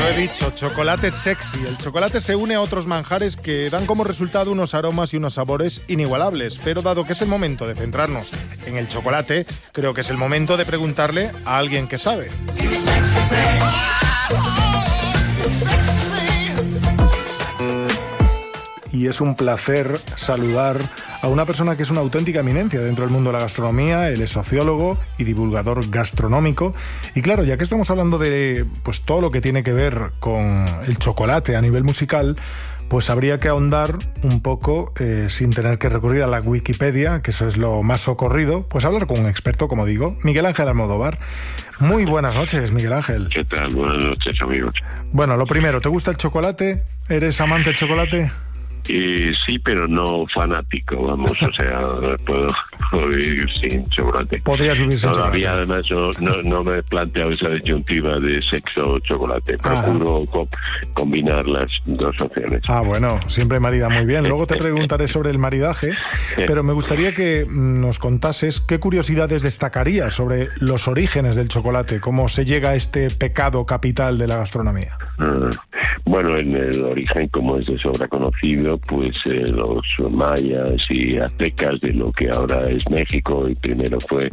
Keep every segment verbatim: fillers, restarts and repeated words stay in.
Lo he dicho, chocolate sexy. El chocolate se une a otros manjares que dan como resultado unos aromas y unos sabores inigualables. Pero dado que es el momento de centrarnos en el chocolate, creo que es el momento de preguntarle a alguien que sabe. Y es un placer saludar a una persona que es una auténtica eminencia dentro del mundo de la gastronomía. Él es sociólogo y divulgador gastronómico. Y claro, ya que estamos hablando de pues todo lo que tiene que ver con el chocolate a nivel musical, pues habría que ahondar un poco, eh, sin tener que recurrir a la Wikipedia, que eso es lo más socorrido, pues hablar con un experto, como digo, Miguel Ángel Almodóvar. Muy buenas noches, Miguel Ángel. ¿Qué tal? Buenas noches, amigos. Bueno, lo primero, ¿te gusta el chocolate? ¿Eres amante del chocolate? Eh, sí, pero no fanático, vamos, o sea, puedo, puedo vivir sin chocolate. Podrías vivir sin Todavía, chocolate. además, no, no, no me he planteado esa disyuntiva de sexo o chocolate. Procuro co- combinar las dos opciones. Ah, bueno, siempre marida muy bien. Luego te preguntaré sobre el maridaje, pero me gustaría que nos contases qué curiosidades destacarías sobre los orígenes del chocolate, cómo se llega a este pecado capital de la gastronomía. Uh, bueno, en el origen, como es de sobra conocido, pues eh, los mayas y aztecas de lo que ahora es México y primero fue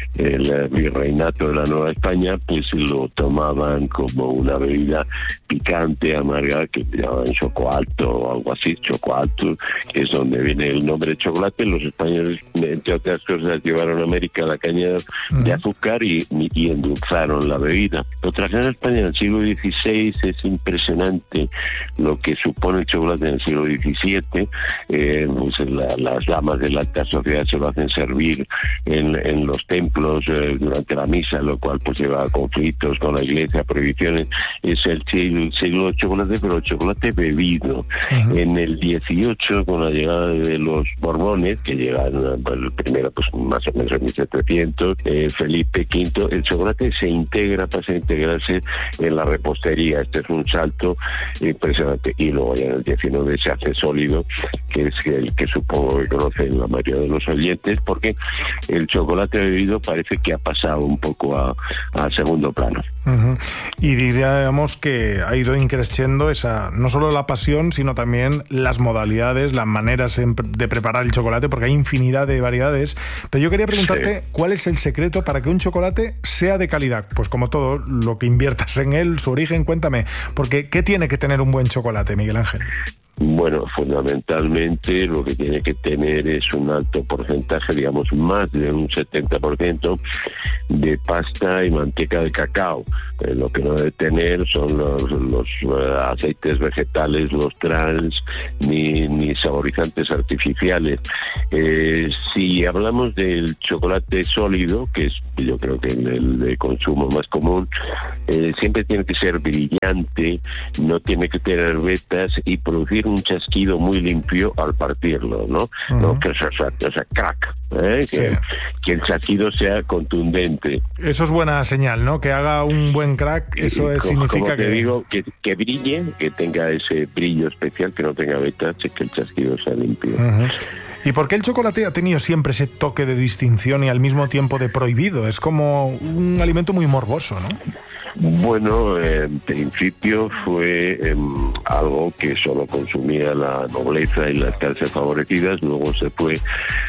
el virreinato de la Nueva España, pues lo tomaban como una bebida picante, amarga, que llamaban chocoalto o algo así, chocoalto, que es donde viene el nombre de chocolate. Los españoles, entre otras cosas, llevaron a América la caña de azúcar y, y endulzaron la bebida. Lo trajeron a España en el siglo dieciséis. Es impresionante lo que supone el chocolate en el siglo diecisiete. Eh, pues la, las damas de la alta sociedad se lo hacen servir en, en los templos eh, durante la misa, lo cual pues lleva a conflictos con la iglesia, prohibiciones. Es el siglo, el siglo del chocolate, pero el chocolate bebido. Uh-huh. En el dieciocho, con la llegada de los Borbones, que llegan pues, primero pues más o menos en mil setecientos, eh, Felipe quinto, el chocolate se integra, pasa a integrarse en la repostería. Este es un salto impresionante. Y luego ya en el diecinueve se hace sólido, que es el que supongo que conocen la mayoría de los oyentes, porque el chocolate bebido parece que ha pasado un poco a, a segundo plano. Uh-huh. Y diríamos que ha ido increciendo esa, no solo la pasión, sino también las modalidades, las maneras de preparar el chocolate, porque hay infinidad de variedades. Pero yo quería preguntarte, sí, ¿cuál es el secreto para que un chocolate sea de calidad? Pues como todo lo que inviertas en él, su origen, cuéntame, porque ¿qué tiene que tener un buen chocolate, Miguel Ángel? Bueno, fundamentalmente lo que tiene que tener es un alto porcentaje, digamos más de un setenta por ciento de pasta y manteca de cacao. Eh, lo que no debe tener son los, los uh, aceites vegetales, los trans, ni, ni saborizantes artificiales. Eh, si hablamos del chocolate sólido, que es yo creo que el, el de consumo más común, eh, siempre tiene que ser brillante, no tiene que tener vetas y producir un chasquido muy limpio al partirlo, ¿no? Uh-huh. ¿No? Que, o sea, o sea, crack, ¿eh? Sí. que, que el chasquido sea contundente. Eso es buena señal, ¿no? Que haga un buen crack, eso es, como, significa como te que... digo, que, que brille, que tenga ese brillo especial, que no tenga vetas y que el chasquido sea limpio. Uh-huh. ¿Y por qué el chocolate ha tenido siempre ese toque de distinción y al mismo tiempo de prohibido? Es como un alimento muy morboso, ¿no? Bueno, en principio fue eh, algo que solo consumía la nobleza y las clases favorecidas, luego se fue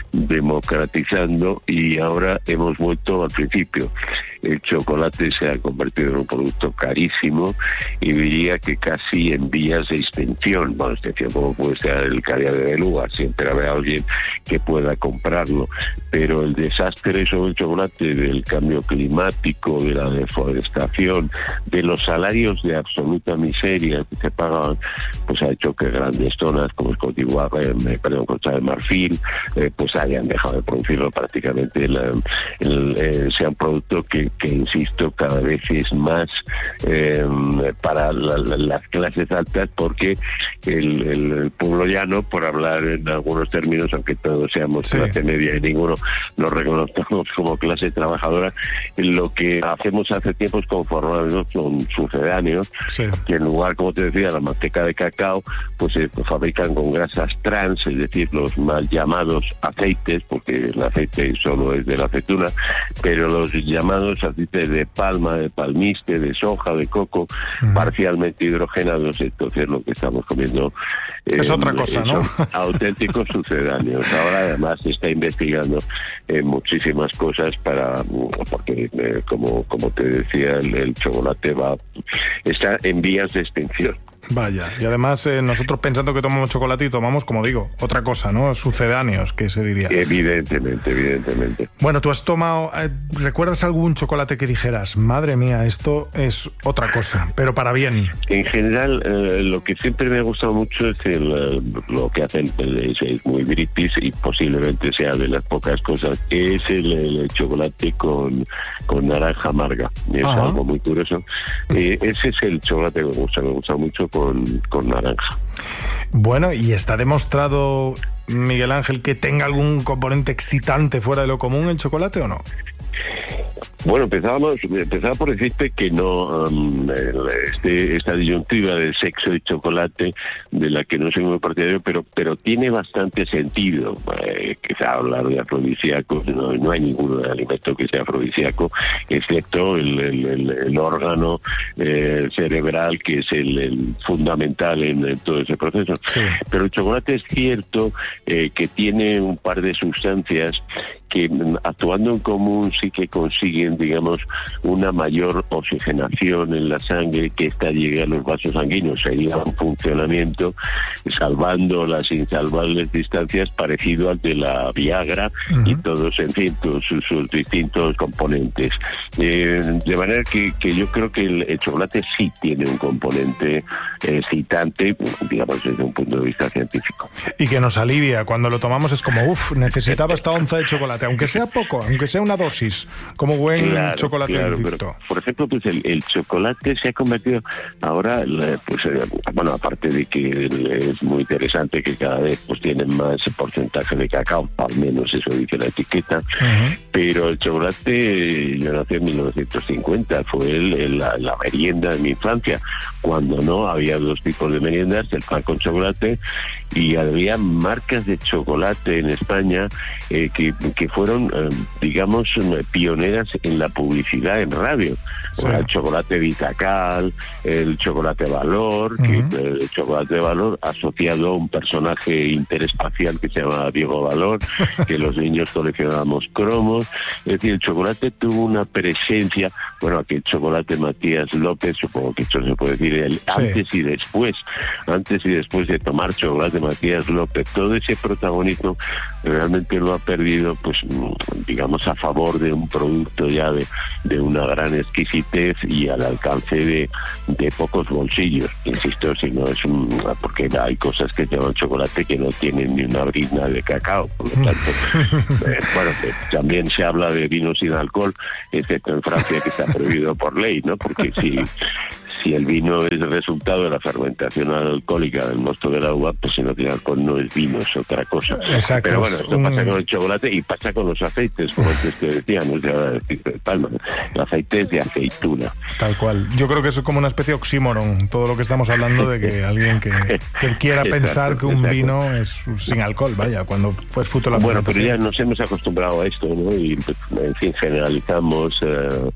democratizando y ahora hemos vuelto al principio. El chocolate se ha convertido en un producto carísimo y diría que casi en vías de extinción. Bueno, extinción como puede ser el caviar de beluga, siempre habrá alguien que pueda comprarlo, pero el desastre sobre el chocolate del cambio climático, de la deforestación, de los salarios de absoluta miseria que se pagaban, pues ha hecho que grandes zonas como Côte d'Ivoire, eh, perdón, Costa de Marfil, eh, pues hayan dejado de producirlo prácticamente. La, el, eh, sea un producto que que insisto cada vez es más eh, para la, la, las clases altas, porque el, el, el pueblo llano, por hablar en algunos términos, aunque todos seamos sí. clase media y ninguno nos reconozcamos como clase trabajadora, lo que hacemos hace tiempo es conformarnos con sucedáneos, sí. que en lugar, como te decía, la manteca de cacao, pues se pues, fabrican con grasas trans, es decir, los mal llamados aceites, porque el aceite solo es de la aceituna, pero los llamados los aceites de palma, de palmiste, de soja, de coco, uh-huh. parcialmente hidrogenados. Entonces lo que estamos comiendo es eh, otra cosa, ¿no? Auténticos sucedáneos. Ahora además se está investigando eh, muchísimas cosas para, porque eh, como como te decía, el, el chocolate va está en vías de extinción. Vaya, y además eh, nosotros pensando que tomamos chocolate y tomamos, como digo, otra cosa, ¿no? Sucedáneos, que se diría. Evidentemente, evidentemente. Bueno, tú has tomado, eh, ¿recuerdas algún chocolate que dijeras, madre mía, esto es otra cosa, pero para bien? En general, eh, lo que siempre me ha gustado mucho es el, lo que hacen, es, es muy british y posiblemente sea de las pocas cosas, es el, el chocolate con, con naranja amarga. Es Ajá. algo muy curioso. Eh, ese es el chocolate que me gusta, me gusta mucho con, con naranja. Bueno, ¿y está demostrado, Miguel Ángel, que tenga algún componente excitante fuera de lo común el chocolate o no? Bueno, empezábamos, empezaba por decirte que no, um, este, esta disyuntiva del sexo y chocolate, de la que no soy muy partidario, pero pero tiene bastante sentido. Eh, quizá hablar de afrodisíacos, no, no hay ningún alimento que sea afrodisíaco, excepto el, el, el, el órgano eh, cerebral, que es el, el fundamental en, en todo ese proceso. Sí. Pero el chocolate es cierto eh, que tiene un par de sustancias que actuando en común sí que consiguen, digamos, una mayor oxigenación en la sangre, que ésta llegue a los vasos sanguíneos. Sería un funcionamiento, salvando las insalvables distancias, parecido al de la Viagra, uh-huh. y todos, en fin, todos sus, sus distintos componentes. Eh, de manera que, que yo creo que el, el chocolate sí tiene un componente excitante, digamos, desde un punto de vista científico. Y que nos alivia. Cuando lo tomamos es como, uff, necesitaba esta onza de chocolate, aunque sea poco, aunque sea una dosis, como buen claro, chocolate claro, pero, por ejemplo, pues el, el chocolate se ha convertido ahora, pues eh, bueno, aparte de que es muy interesante que cada vez pues tienen más porcentaje de cacao, al menos eso dice la etiqueta, uh-huh. pero el chocolate, yo nací en mil novecientos cincuenta, fue el, el, la, la merienda de mi infancia, cuando no había dos tipos de meriendas, el pan con chocolate, y había marcas de chocolate en España eh, que, que fueron, eh, digamos, pioneras en la publicidad en radio. Sí. El chocolate Vitacal, el chocolate Valor, uh-huh. que, el chocolate Valor asociado a un personaje interespacial que se llama Diego Valor, que los niños coleccionábamos cromos. Es decir, el chocolate tuvo una presencia, bueno, aquel chocolate Matías López, supongo que esto se puede decir, el sí. antes y después, antes y después de tomar chocolate Matías López, todo ese protagonismo realmente lo ha perdido, pues digamos, a favor de un producto ya de, de una gran exquisitez y al alcance de, de pocos bolsillos. Insisto, si no es un, porque hay cosas que llevan chocolate que no tienen ni una brizna de cacao, por lo tanto, eh, bueno, eh, también se habla de vino sin alcohol, excepto en Francia, que está prohibido por ley, ¿no? Porque si Si el vino es el resultado de la fermentación alcohólica del mosto del agua, pues si no tiene alcohol no es vino, es otra cosa. Exacto. Pero bueno, esto un... pasa con el chocolate y pasa con los aceites, como antes te decía, no se habla de aceite de palma, el aceite es de aceituna. Tal cual. Yo creo que eso es como una especie de oxímoron, todo lo que estamos hablando de que alguien que, que quiera exacto, pensar que un exacto. vino es sin alcohol, vaya, cuando fue fruto de la Bueno, pero ya nos hemos acostumbrado a esto, ¿no? Y, en fin, generalizamos eh,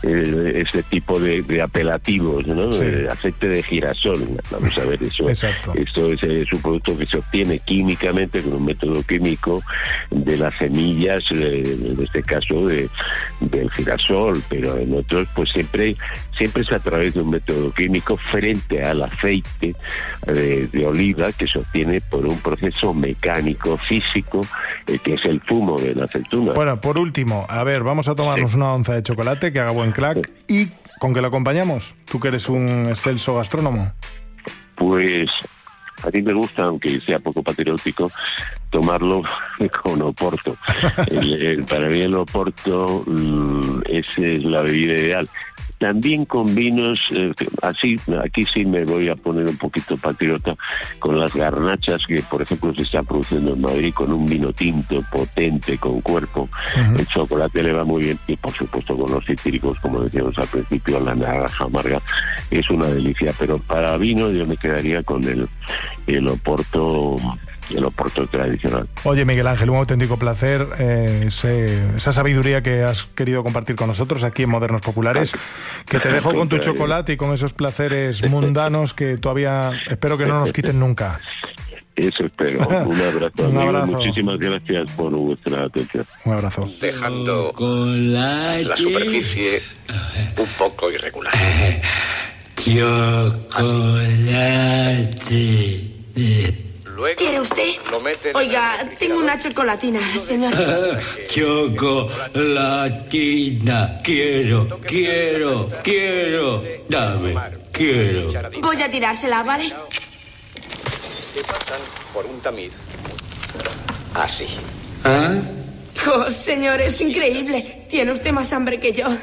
ese tipo de, de apelativos, ¿no? Sí. Eh, aceite de girasol, vamos a ver, eso Exacto. esto es, es un producto que se obtiene químicamente con un método químico de las semillas, eh, en este caso de, del girasol, pero en otros pues siempre siempre es a través de un método químico frente al aceite de, de oliva, que se obtiene por un proceso mecánico físico, eh, que es el zumo de la aceituna. Bueno, por último, a ver, vamos a tomarnos sí. una onza de chocolate que haga buen crack sí. y ¿con qué lo acompañamos? Tú que eres un excelso gastrónomo. Pues a ti me gusta, aunque sea poco patriótico, tomarlo con Oporto. el, el, para mí el Oporto mmm, es, es la bebida ideal. También con vinos, eh, así, aquí sí me voy a poner un poquito patriota, con las garnachas que, por ejemplo, se está produciendo en Madrid, con un vino tinto potente, con cuerpo. Uh-huh. El chocolate le va muy bien, y por supuesto con los cítricos, como decíamos al principio, la naranja amarga es una delicia, pero para vino yo me quedaría con el, el Oporto el Oporto tradicional. Oye, Miguel Ángel, un auténtico placer, eh, ese, esa sabiduría que has querido compartir con nosotros aquí en Modernos Populares, que te dejo con tu chocolate y con esos placeres mundanos que todavía espero que no nos quiten nunca. Eso espero. Un abrazo. Un abrazo. Muchísimas gracias por vuestra atención. Un abrazo. Dejando la superficie un poco irregular. Chocolate. Luego ¿Quiere usted? Lo mete en Oiga, el tengo una chocolatina, señor. Chocolatina. Quiero, quiero, quiero. Dame, quiero. Voy a tirársela, ¿vale? Que pasan por un tamiz. Así. ¿Ah? Oh, señor, es increíble. Tiene usted más hambre que yo.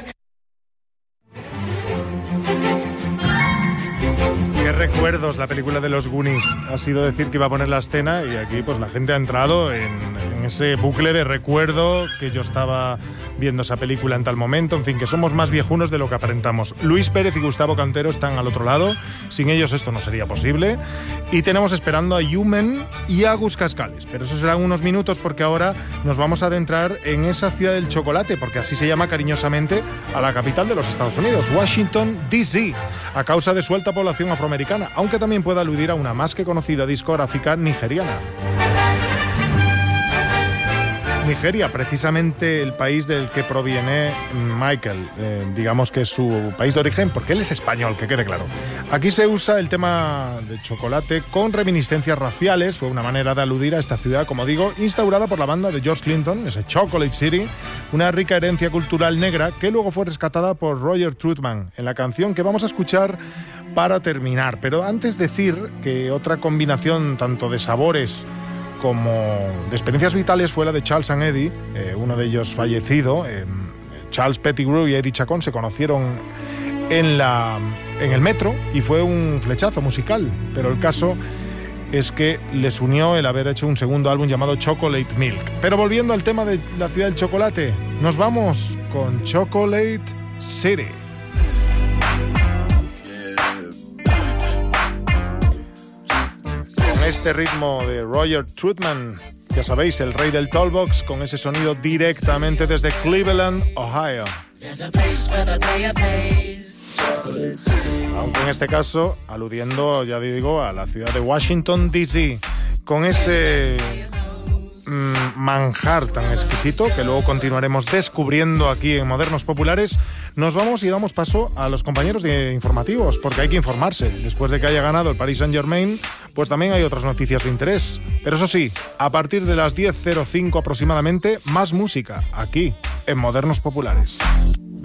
Qué recuerdos la película de los Goonies. Ha sido decir que iba a poner la escena y aquí pues la gente ha entrado en, en ese bucle de recuerdo que yo estaba viendo esa película en tal momento. En fin, que somos más viejunos de lo que aparentamos. Luis Pérez y Gustavo Cantero están al otro lado. Sin ellos esto no sería posible. Y tenemos esperando a Yumen y a Gus Cascales. Pero eso serán unos minutos porque ahora nos vamos a adentrar en esa ciudad del chocolate, porque así se llama cariñosamente a la capital de los Estados Unidos, Washington, D C, a causa de su alta población afroamericana, aunque también puede aludir a una más que conocida discográfica nigeriana. Nigeria, precisamente el país del que proviene Michael, eh, digamos que es su país de origen, porque él es español, que quede claro. Aquí se usa el tema de chocolate con reminiscencias raciales, fue una manera de aludir a esta ciudad, como digo, instaurada por la banda de George Clinton, ese Chocolate City, una rica herencia cultural negra que luego fue rescatada por Roger Troutman en la canción que vamos a escuchar para terminar. Pero antes decir que otra combinación tanto de sabores como de experiencias vitales fue la de Charles and Eddie, eh, uno de ellos fallecido. Eh, Charles Pettigrew y Eddie Chacón se conocieron en, la, en el metro y fue un flechazo musical, pero el caso es que les unió el haber hecho un segundo álbum llamado Chocolate Milk. Pero volviendo al tema de la ciudad del chocolate, nos vamos con Chocolate City. Este ritmo de Roger Troutman, ya sabéis, el rey del Tallbox, con ese sonido directamente desde Cleveland, Ohio. Aunque en este caso, aludiendo, ya digo, a la ciudad de Washington, D C, con ese mmm, manjar tan exquisito que luego continuaremos descubriendo aquí en Modernos Populares, nos vamos y damos paso a los compañeros de informativos, porque hay que informarse. Después de que haya ganado el Paris Saint-Germain, pues también hay otras noticias de interés. Pero eso sí, a partir de las diez cero cinco aproximadamente, más música, aquí, en Modernos Populares.